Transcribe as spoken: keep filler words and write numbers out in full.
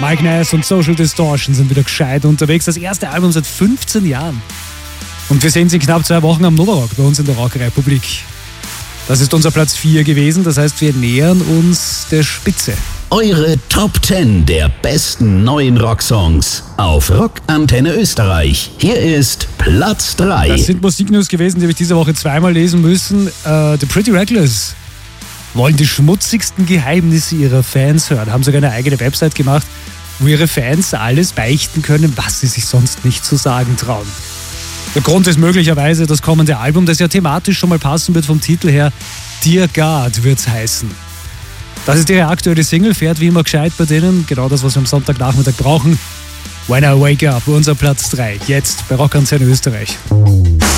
Mike Ness und Social Distortion sind wieder gescheit unterwegs. Das erste Album seit fünfzehn Jahren. Und wir sehen sie in knapp zwei Wochen am Nova Rock bei uns in der Rockrepublik. Das ist unser Platz vier gewesen, das heißt, wir nähern uns der Spitze. Eure Top zehn der besten neuen Rocksongs auf Rock Antenne Österreich. Hier ist Platz drei. Das sind Musiknews gewesen, die habe ich diese Woche zweimal lesen müssen. Uh, The Pretty Reckless wollen die schmutzigsten Geheimnisse ihrer Fans hören. Haben sogar eine eigene Website gemacht, wo ihre Fans alles beichten können, was sie sich sonst nicht zu sagen trauen. Der Grund ist möglicherweise das kommende Album, das ja thematisch schon mal passen wird vom Titel her. Dear God wird's heißen. Das ist ihre aktuelle Single, fährt wie immer gescheit bei denen. Genau das, was wir am Sonntagnachmittag brauchen. When I Wake Up, unser Platz drei. Jetzt bei Rock Antenne Österreich.